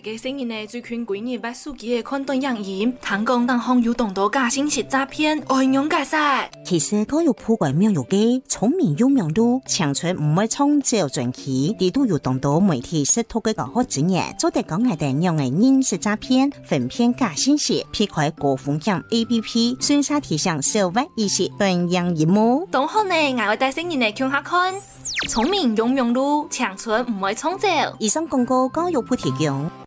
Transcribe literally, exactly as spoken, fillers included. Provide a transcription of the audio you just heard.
嘅聲音呢，最近幾年把手機嘅看斷影音，聽講銀行有眾多假信息詐騙，愛用解釋。 其實都有鋪過妙有嘅，聰明有妙路，長春唔會創造傳奇，地都有眾多媒體識透嘅教學經驗，做得講係定用嘅認識詐騙，分辨假信息，撇開高風險 A P P， 順勢提升社會意識，斷樣業務。 同學呢，我會帶聲音嚟聽下看，聰明有妙路，長春唔會創造。 以上廣告教育部提供。